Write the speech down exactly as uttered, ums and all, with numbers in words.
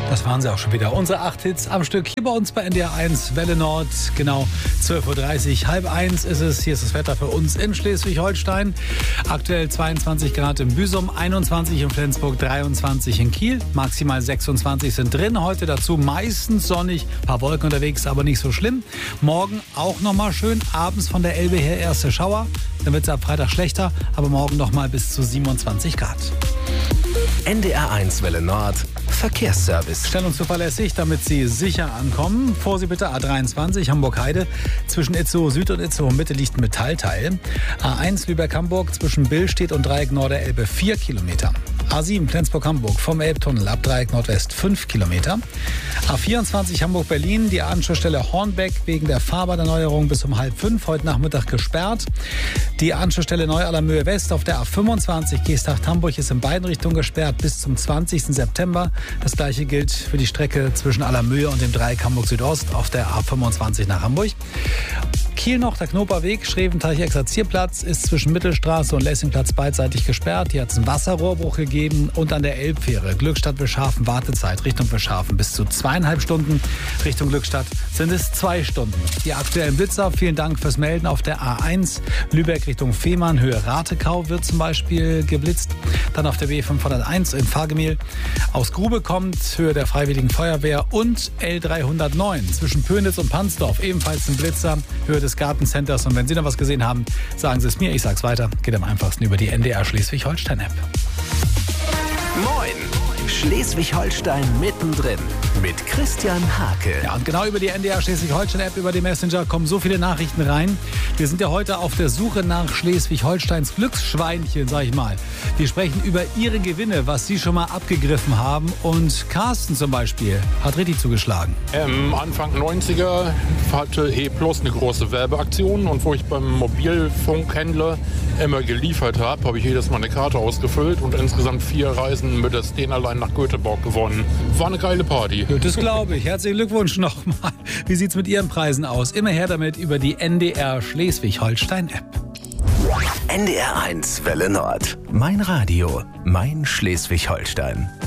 Das waren sie auch schon wieder. Unsere acht Hits am Stück hier bei uns bei N D R eins, Welle Nord. Genau zwölf Uhr dreißig, halb eins ist es. Hier ist das Wetter für uns in Schleswig-Holstein. Aktuell zweiundzwanzig Grad in Büsum, einundzwanzig in Flensburg, dreiundzwanzig in Kiel. Maximal sechsundzwanzig sind drin. Heute dazu meistens sonnig, ein paar Wolken unterwegs, aber nicht so schlimm. Morgen auch nochmal schön. Abends von der Elbe her erste Schauer. Dann wird es ab Freitag schlechter, aber morgen nochmal bis zu siebenundzwanzig Grad. N D R eins Welle Nord Verkehrsservice. Schnell und zuverlässig, damit Sie sicher ankommen. Vor Sie bitte A dreiundzwanzig Hamburg-Heide. Zwischen Itzehoe Süd und Itzehoe Mitte liegt ein Metallteil. A eins Lübeck-Hamburg zwischen Billstedt und Dreieck Norderelbe vier Kilometer. A sieben Flensburg-Hamburg vom Elbtunnel ab Dreieck Nordwest fünf Kilometer. A vierundzwanzig Hamburg-Berlin, die Anschlussstelle Hornbeck wegen der Fahrbahnerneuerung bis um halb fünf heute Nachmittag gesperrt. Die Anschlussstelle Neu-Allermöhe West auf der A fünfundzwanzig Geesthacht-Hamburg ist in beiden Richtungen gesperrt bis zum zwanzigsten September. Das gleiche gilt für die Strecke zwischen Allermöhe und dem Dreieck Hamburg Südost auf der A fünfundzwanzig nach Hamburg. Kiel noch, der Knoperweg, Schreventeich-Exerzierplatz ist zwischen Mittelstraße und Lessingplatz beidseitig gesperrt. Hier hat es einen Wasserrohrbruch gegeben und an der Elbfähre Glückstadt-Wischhafen Wartezeit Richtung Wischhafen bis zu zweieinhalb Stunden. Richtung Glückstadt sind es zwei Stunden. Die aktuellen Blitzer, vielen Dank fürs Melden. Auf der A eins Lübeck Richtung Fehmarn, Höhe Ratekau wird zum Beispiel geblitzt. Dann auf der B fünfhunderteins in Fahrgemühl. Aus Grube kommt Höhe der Freiwilligen Feuerwehr und L dreihundertneun zwischen Pönitz und Pansdorf ebenfalls ein Blitzer, Höhe des Gartencenters. Und wenn Sie noch was gesehen haben, sagen Sie es mir, ich sag's weiter. Geht am einfachsten über die N D R Schleswig-Holstein-App. Moin! Schleswig-Holstein mittendrin mit Christian Hake. Ja, und genau über die N D R Schleswig-Holstein-App, über den Messenger kommen so viele Nachrichten rein. Wir sind ja heute auf der Suche nach Schleswig-Holsteins Glücksschweinchen, sag ich mal. Wir sprechen über Ihre Gewinne, was Sie schon mal abgegriffen haben. Und Carsten zum Beispiel hat richtig zugeschlagen. Ähm, Anfang neunziger hatte E Plus eine große Werbeaktion. Und wo ich beim Mobilfunkhändler immer geliefert habe, habe ich jedes Mal eine Karte ausgefüllt und insgesamt vier Reisen mit der Stehnerlein nach Göteborg gewonnen. War eine geile Party. Ja, das glaube ich. Herzlichen Glückwunsch nochmal. Wie sieht's mit Ihren Preisen aus? Immer her damit über die N D R Schleswig-Holstein-App. N D R eins Welle Nord. Mein Radio, mein Schleswig-Holstein.